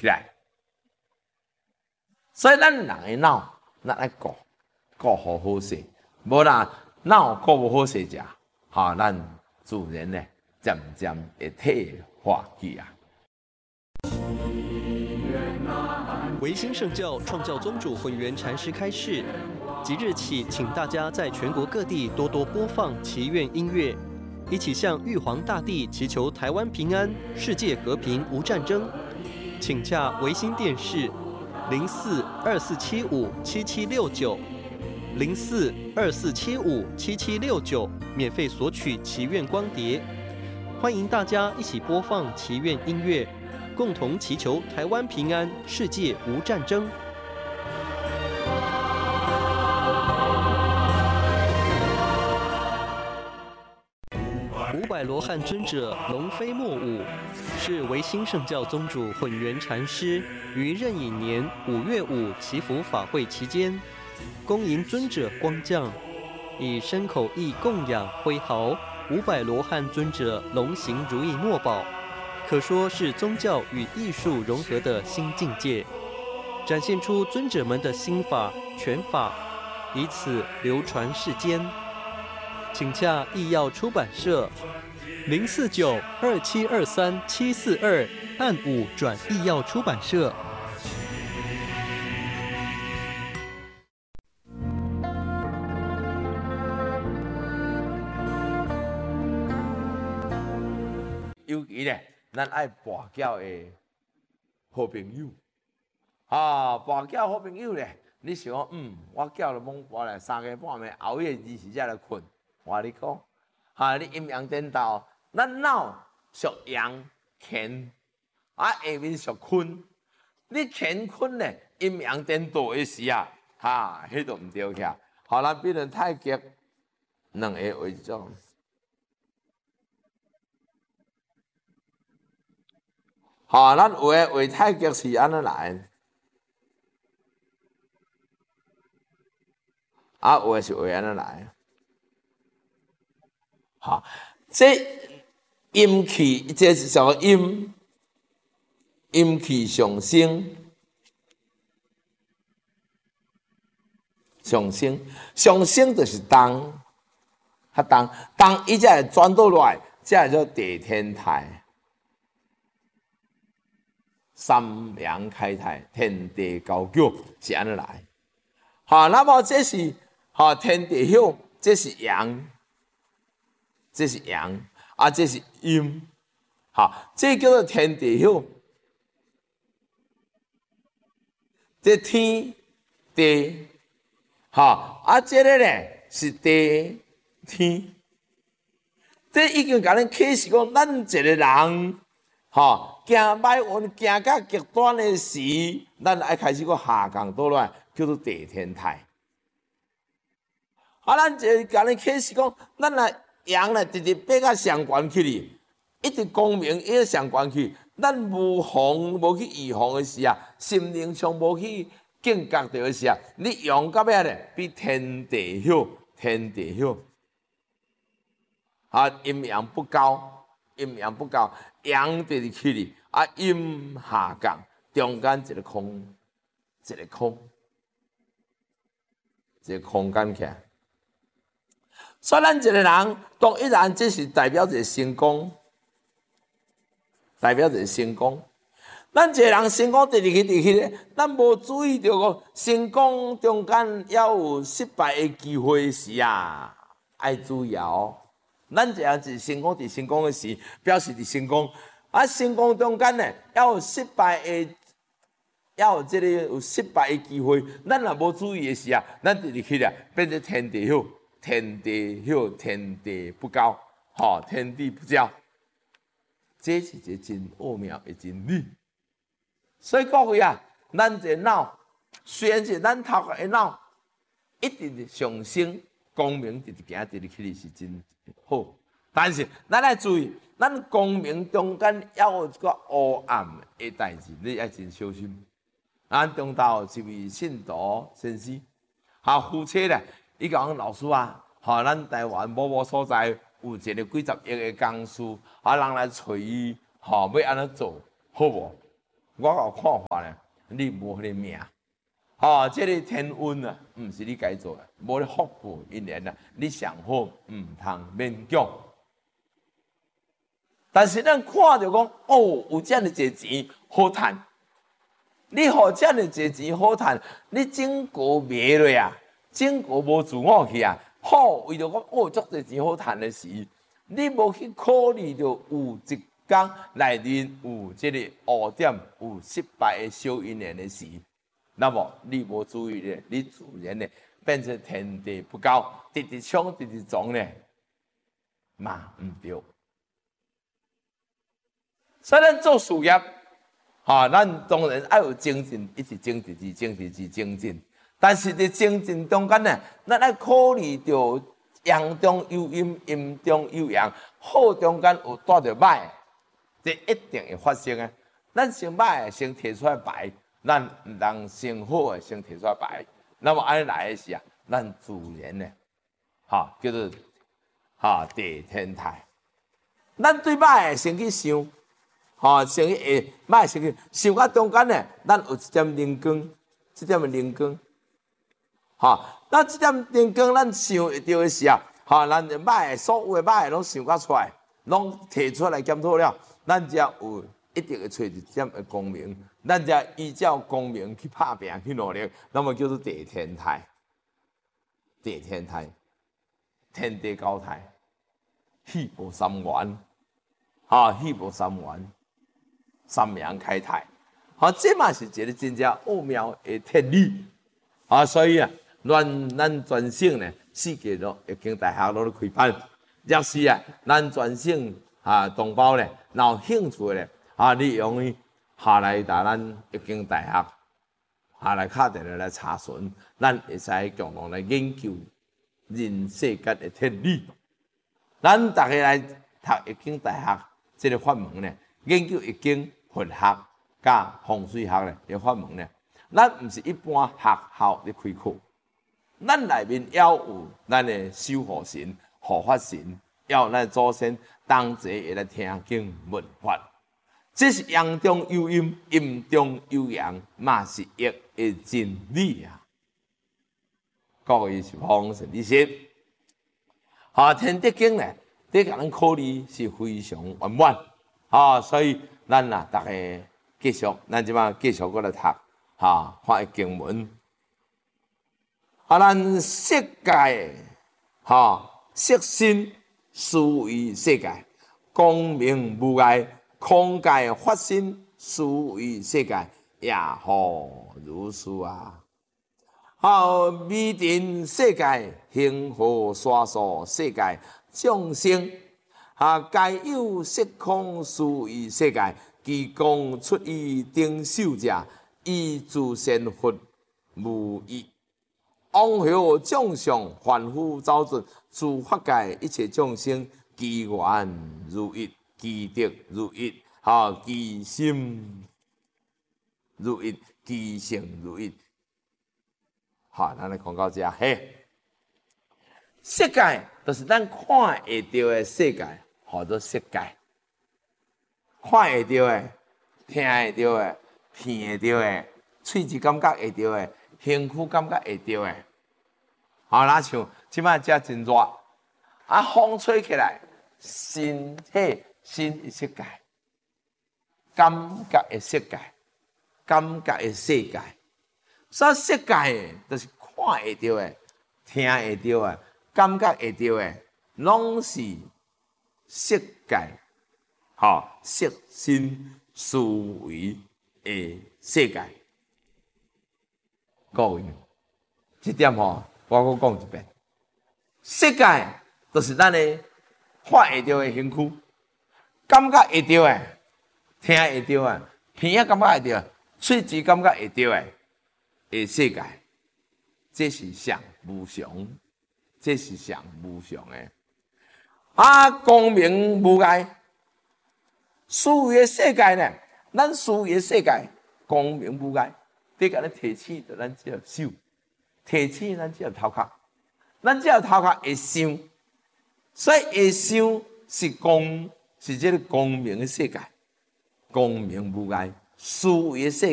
起来。所以咱人的脑，咱爱顾好势，无啦脑顾无好势者，咱自然呢渐渐会退化去啊。 维新圣教创教宗主混元禅师开示，即日起，请大家在全国各地多多播放祈愿音乐，一起向玉皇大帝祈求台湾平安、世界和平、无战争。请洽维新电视04247577690424757769，免费索取祈愿光碟。欢迎大家一起播放祈愿音乐，共同祈求台湾平安、世界无战争。500罗汉尊者龙飞莫舞，是维新圣教宗主混元禅师于壬寅年5月5祈福法会期间，恭迎尊者光降，以身口意供养挥毫500罗汉尊者龙行如意墨宝，可说是宗教与艺术融合的新境界，展现出尊者们的心法拳法，以此流传世间。请洽义耀出版社049-2723-742按5转义耀出版社。 尤其咧，咱爱跋筊的好朋友，跋筊好朋友咧，你想我筊了懵跋来3个半暝，熬夜24才来困。我你讲，你阴阳颠倒，咱脑属阳乾，下面属坤，你乾坤咧阴阳颠倒的时啊，迄都唔对起。咱比如太极2个为主，咱有诶为太极是安尼来，有诶是为安尼来。这阴气，这是什么阴？阴气上升，上升就是动，动伊才会转倒来，才会叫地天台。三阳开泰，天地交九是安尼来。那么这是天地晓，这是阳。这是阳，这是阴，这叫做天地晓。这天地，这个咧是地天。这已经甲咱启示讲，咱一个人，行歹运行到极端的时，咱爱开始个下降倒来，叫做地天台。咱就甲咱启示讲，咱来。阳咧直直爬到上悬去哩，一直光明一直上悬去。咱无去预防的时啊，心灵上无去警觉到的时啊，你用到尾咧，比天地晓，阴阳不高，阳直直去哩，阴下降，中间一个空间起来。所以咱一个人，当一然，这是代表一个成功，咱一个人成功，直去咧，咱无注意到讲成功中间也有失败的机会时啊，爱注意哦。咱这样子成功的时，表示伫成功，成功中间呢，也有失败的，也有有失败的机会。咱若无注意的时啊，咱直去咧，变成天地晓。天地晓，天地不高，天地不交，这是一个真奥妙的真理。所以各位啊，咱这脑虽然是咱头壳的脑，一直上升，光明直行直去是真好，但是咱要注意，咱光明中间也有一个黑暗的代志，你要真小心。咱中道一位信徒先生，夫妻咧。伊讲老师啊，咱台湾某所在有一个几十亿的公司，人来找伊，要安怎做，好无？ 我有看法咧，你无迄个命。哦，这个天运啊，毋是你该做的，无你福报因缘啊，你上好毋通勉强。但是咱看到讲，哦，有这样的济钱好赚，你互这样的济钱好赚，你整个灭落啊，整个无自我去啊。好，为着讲哦，足济钱好赚的时，你无去考虑到有一天内面有这个污点、有失败的小因缘的时。那么你无注意咧，你自然咧变成天地不高，直直冲直直撞咧，嘛毋对。所以咱做事业，咱当然要有精进，一直精进。但是伫精进中间呢，咱要考虑到阳中有阴，阴中有阳，好中间有带着歹，这一定会发生啊。咱先歹先提出来排。咱毋通先好诶，先提出来排。那么安尼来诶时啊，咱自然咧，叫做地天台。咱对歹诶先去想，先去歹先去想到中间咧，咱有一点灵光，这点灵光，咱这点灵光，咱想会到诶时啊，咱歹所有诶歹拢想甲出来，拢提出来检讨了，咱才有。一定会找一点的光明，咱才依照光明去打拼去努力，那么叫做地天台。地天台，天地高台，气薄三元，气薄三元，三阳开泰，这嘛是一个真正奥妙的天理。所以啊，咱全省呢，世界都已经大学都咧开办，要是啊，咱全省同胞呢，若有兴趣咧。你用于下来打咱一经大学，下来敲电话来查询，咱会使共同来研究人世间的天理。咱大家来读一经大学这个法门呢，研究一经佛学加风水学呢的法门呢，咱毋是一般学校咧开课，咱内面要有咱的守护神、护法神，要有咱祖先同齐会来听经闻法。这是阳中有阴，阴中有阳，嘛是一的真理啊！各位是方神理解。天地经呢，这个咱考虑是非常圆满。所以咱大家继续，咱即马继续过来读，看经文。咱世界，色身思维世界，光明无碍。空界发生思维世界也好如是啊！未定世界幸福沙数世界众生皆有色空思维世界，其功出于顶首者，以自身佛无异。往后众相凡夫走尽，诸法界一切众生，其缘如一。其德如一，其心如一，其性如一。咱来讲到这嘿，世界就是咱看会到的世界，叫做世界。看会到的、听会到的、闻会到的、喙齿感觉会到的、身躯感觉会到的。哪像即摆遮真热，风吹起来，身体。新的世界，感觉的世界，感觉的世界，所以世界就是看会到的、听会到的、感觉会到的，拢是世界，色身思维的世界。各位，这点我搁讲一遍，世界就是咱的看会到的身躯。感觉会到诶，听会到诶，鼻仔感觉会到，喙齿感觉会到诶，世界，这是上无常，这是上无常诶。光明无碍，思维诶世界呢？咱思维诶世界，光明无碍，你甲咱提起着咱只要手，提起咱只要头壳，咱只要头壳会想，所以会想是光。是这个光明的世界，光明无碍， 思维的世